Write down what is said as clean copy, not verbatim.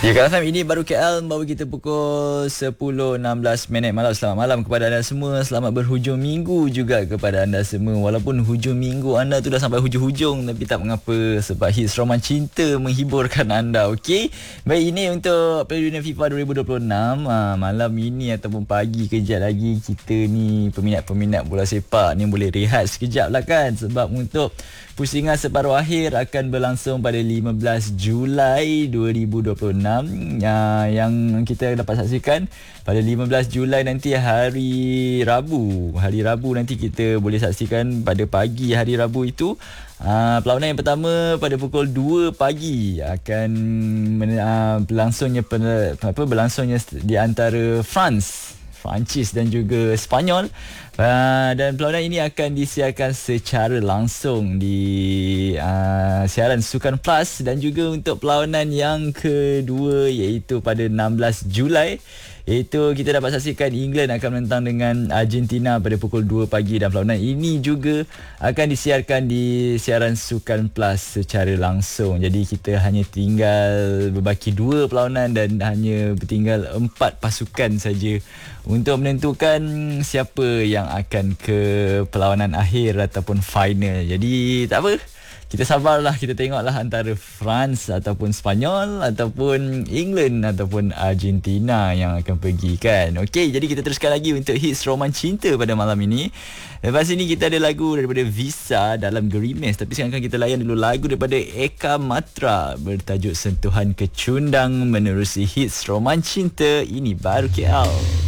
Ya, kalau ini baru KL baru kita pukul 10.16 malam. Selamat malam kepada anda semua. Selamat berhujung minggu juga kepada anda semua. Walaupun hujung minggu anda tu dah sampai hujung-hujung, tapi tak mengapa sebab Hits Roman Cinta menghiburkan anda. Okey. Baik, ini untuk Piala Dunia FIFA 2026. Malam ini ataupun pagi kejap lagi kita ni peminat-peminat bola sepak ni boleh rehat sekejap lah kan, sebab untuk pusingan separuh akhir akan berlangsung pada 15 Julai 2026. Yang kita dapat saksikan pada 15 Julai nanti hari Rabu. Hari Rabu nanti kita boleh saksikan pada pagi hari Rabu itu. Perlawanan yang pertama pada pukul 2 pagi akan berlangsungnya di antara Perancis dan juga Sepanyol. Dan perlawanan ini akan disiarkan secara langsung di siaran Sukan Plus. Dan juga untuk perlawanan yang kedua iaitu pada 16 Julai, iaitu kita dapat saksikan England akan menentang dengan Argentina pada pukul 2 pagi. Dan perlawanan ini juga akan disiarkan di siaran Sukan Plus secara langsung. Jadi kita hanya tinggal berbaki 2 perlawanan dan hanya bertinggal 4 pasukan saja untuk menentukan siapa yang akan ke perlawanan akhir ataupun final. Jadi tak apa, kita sabarlah, kita tengoklah antara France ataupun Sepanyol ataupun England ataupun Argentina yang akan pergi kan. Okey, jadi kita teruskan lagi untuk Hits Roman Cinta pada malam ini. Lepas ini kita ada lagu daripada Visa dalam Gerimis. Tapi sekarang kita layan dulu lagu daripada Eka Matra bertajuk Sentuhan Kecundang menerusi Hits Roman Cinta. Ini baru KL.